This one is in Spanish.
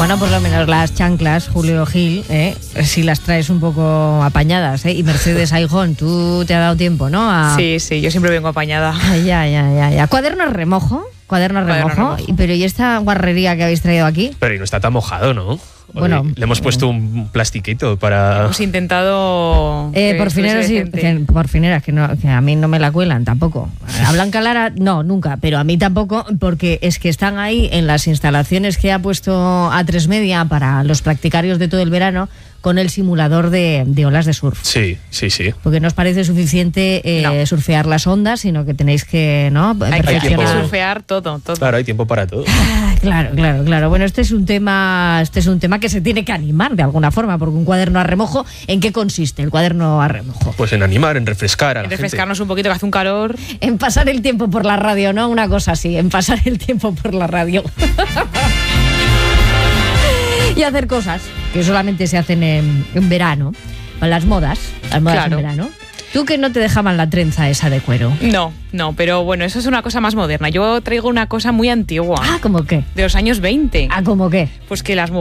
Bueno, por lo menos las chanclas, Julio Gil, si las traes un poco apañadas, y Mercedes Aijón, tú te has dado tiempo, ¿no? Sí, yo siempre vengo apañada. Ya. Cuaderno remojo, pero ¿y esta guarrería que habéis traído aquí? Pero y no está tan mojado, ¿no? Bueno, le hemos puesto un plastiquito para... Hemos intentado... Porfineros porfineras, que a mí no me la cuelan tampoco. A Blanca Lara, no, nunca, pero a mí tampoco, porque es que están ahí en las instalaciones que ha puesto A3 Media para los practicarios de todo el verano, con el simulador de olas de surf. Sí. Porque no os parece suficiente surfear las ondas, sino que tenéis que, ¿no? Hay que surfear todo. Claro, hay tiempo para todo. Claro. Bueno, este es un tema que se tiene que animar de alguna forma, porque un cuaderno a remojo, ¿en qué consiste el cuaderno a remojo? Pues en animar, en refrescar a la refrescarnos gente. Un poquito, que hace un calor. En pasar el tiempo por la radio, ¿no? Una cosa así, en pasar el tiempo por la radio. Y hacer cosas que solamente se hacen en verano, las modas claro. En verano. Tú que no te dejaban la trenza esa de cuero. No, pero bueno, eso es una cosa más moderna. Yo traigo una cosa muy antigua. ¿Cómo qué? De los años 20. ¿Cómo qué? Pues que las